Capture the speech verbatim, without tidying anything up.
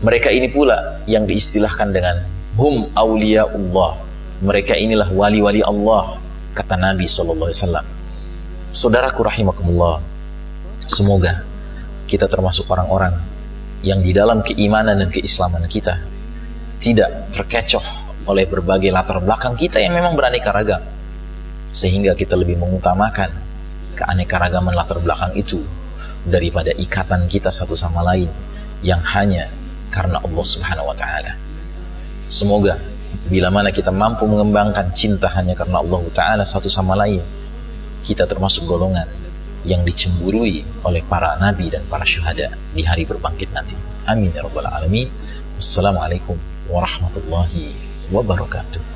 Mereka ini pula yang diistilahkan dengan hum awliyaullah. Mereka inilah wali-wali Allah, kata Nabi shallallahu alaihi wasallam. Saudaraku rahimakumullah, semoga kita termasuk orang-orang yang di dalam keimanan dan keislaman kita tidak terkecoh oleh berbagai latar belakang kita yang memang beraneka ragam, sehingga kita lebih mengutamakan keanekaragaman latar belakang itu daripada ikatan kita satu sama lain yang hanya karena Allah Subhanahu wa Ta'ala. Semoga bila mana kita mampu mengembangkan cinta hanya karena Allah Ta'ala satu sama lain, kita termasuk golongan yang dicemburui oleh para nabi dan para syuhada di hari berbangkit nanti. Amin ya rabbal alamin. Wassalamualaikum warahmatullahi wabarakatuh.